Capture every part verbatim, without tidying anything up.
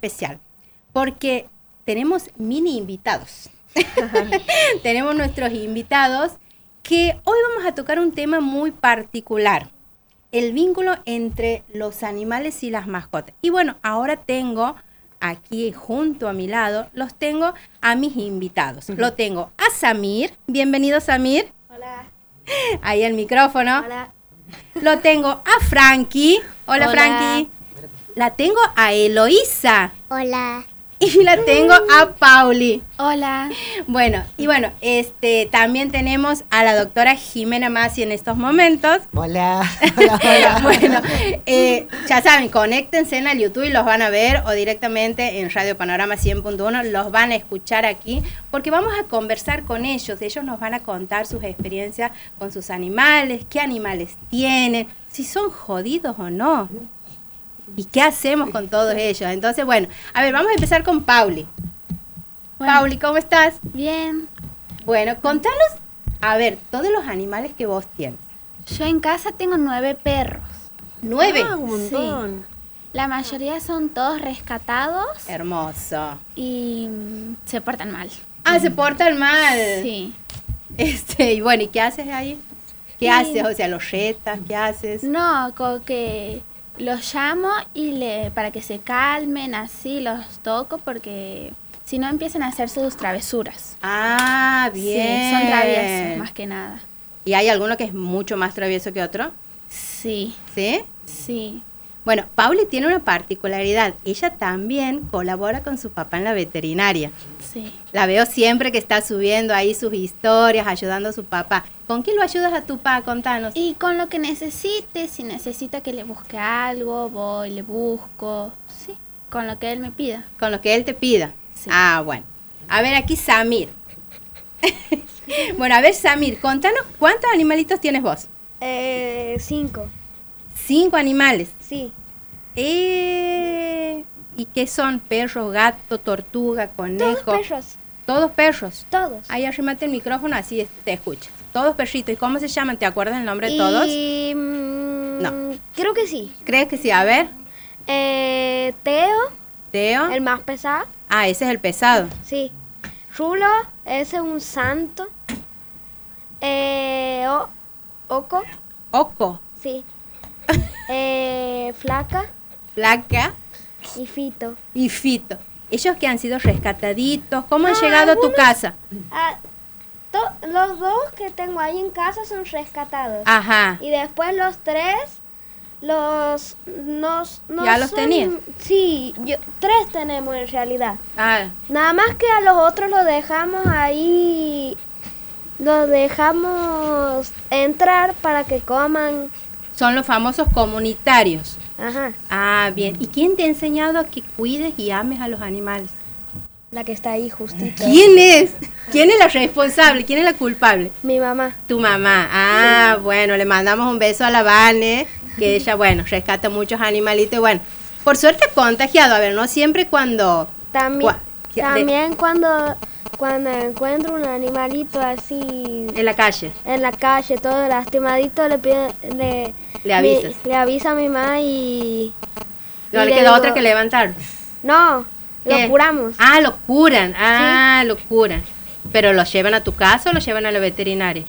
especial porque tenemos mini invitados. Tenemos nuestros invitados que hoy vamos a tocar un tema muy particular, el vínculo entre los animales y las mascotas. Y bueno, ahora tengo aquí junto a mi lado, los tengo a mis invitados. Uh-huh. Lo tengo a Samir. Bienvenido, Samir. Hola. Ahí el micrófono. Hola. Lo tengo a Frankie. Hola, Hola. Frankie. La tengo a Eloísa. Hola. Y la tengo a Pauli. Hola. Bueno, y bueno, este también tenemos a la doctora Jimena Masi en estos momentos. Hola. Hola, hola. Bueno, eh, ya saben, conéctense en el YouTube y los van a ver, o directamente en Radio Panorama cien punto uno, los van a escuchar aquí, porque vamos a conversar con ellos. Ellos nos van a contar sus experiencias con sus animales, qué animales tienen, si son jodidos o no. ¿Y qué hacemos con todos ellos? Entonces, bueno, a ver, vamos a empezar con Pauli. Bueno. Pauli, ¿cómo estás? Bien. Bueno, contanos, a ver, todos los animales que vos tienes. Yo en casa tengo nueve perros. ¿Nueve? Ah, un montón. Sí. La mayoría son todos rescatados. Hermoso. Y mm, se portan mal. Ah, se portan mal. Sí. Este, y bueno, ¿y qué haces ahí? ¿Qué y... haces? O sea, ¿los retas? ¿Qué haces? No, como que... Los llamo y le para que se calmen, así los toco porque si no empiezan a hacer sus travesuras. Ah, bien. Sí, son traviesos más que nada. ¿Y hay alguno que es mucho más travieso que otro? Sí. ¿Sí? Sí. Bueno, Pauli tiene una particularidad. Ella también colabora con su papá en la veterinaria. Sí. La veo siempre que está subiendo ahí sus historias, ayudando a su papá. ¿Con qué lo ayudas a tu papá? Contanos. Y con lo que necesite, si necesita que le busque algo, voy, le busco. Sí, con lo que él me pida. Con lo que él te pida. Sí. Ah, bueno. A ver, aquí Samir. Bueno, a ver, Samir, contanos, ¿cuántos animalitos tienes vos? Eh, cinco. Cinco animales. Sí. Eh, ¿Y qué son? ¿Perro, gato, tortuga, conejo? Todos perros. ¿Todos perros? Todos. Ahí arrímate el micrófono, así te escuchas. Todos perritos. ¿Y cómo se llaman? ¿Te acuerdas el nombre de todos? Y, mm, No. Creo que sí. ¿Crees que sí? A ver. Eh, Teo, Teo. el más pesado. Ah, ese es el pesado. Sí. Rulo, ese es un santo. Eh, o, Oco, Oco. sí. eh, Flaca Flaca y Fito. y Fito. Ellos que han sido rescataditos. ¿Cómo han No, llegado a tu algunos- casa? Ah, to- los dos que tengo ahí en casa son rescatados. Ajá. Y después los tres, los... Nos, no ¿Ya los son- tenías? Sí, yo, tres tenemos en realidad. Ah, Nada más que a los otros los dejamos ahí, los dejamos entrar para que coman. son los famosos comunitarios. Ajá, Ah, bien. ¿Y quién te ha enseñado a que cuides y ames a los animales? la que está ahí justito. ¿Quién es? ¿Quién es la responsable? ¿Quién es la culpable? Mi mamá. Tu mamá. Ah, bueno, le mandamos un beso a la Vane, que ella, bueno, rescata muchos animalitos y bueno, por suerte ha contagiado. A ver, no siempre cuando... También, Gua- de- también cuando, cuando encuentro un animalito así En la calle. en la calle, todo lastimadito, le pide, le, Le avisas. mi- le avisa a mi mamá y... No y le le queda digo, otra que levantar. No, ¿Qué? lo curamos. Ah, lo curan. Ah, lo curan. ¿Pero lo llevan a tu casa o lo llevan a la veterinaria?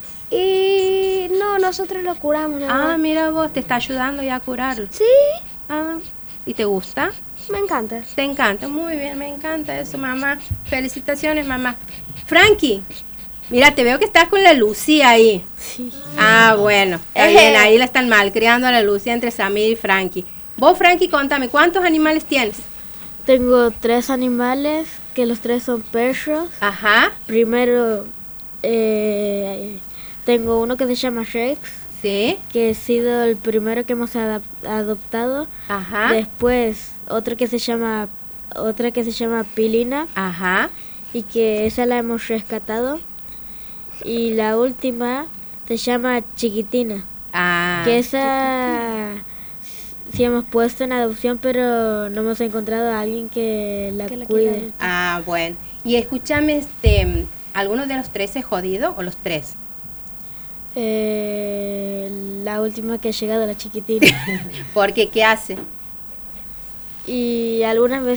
Y no, nosotros lo curamos. nada Ah, más. mira vos, te está ayudando ya a curarlo. Sí, Ah, ¿y te gusta? me encanta. Te encanta, muy bien, me encanta eso, mamá. Felicitaciones, mamá. Frankie, mira, te veo que estás con la Lucía ahí. Sí. Ah, bueno, está bien, ahí la están malcriando a la Lucía entre Samir y Frankie. Vos, Frankie, contame, ¿cuántos animales tienes? Tengo tres animales, que los tres son perros. Ajá, Primero, eh, tengo uno que se llama Rex, sí, que ha sido el primero que hemos adap- adoptado. ajá, Después, otro que se llama, otra que se llama Pilina, ajá. y que esa la hemos rescatado. Y la última se llama Chiquitina, Ah, que esa sí hemos puesto en adopción, pero no hemos encontrado a alguien que la Que la cuide. quiera. ah, bueno. Y escúchame, este, ¿alguno de los tres es jodido o los tres? Eh, la última que ha llegado, la Chiquitina. Porque, ¿qué hace? Y algunas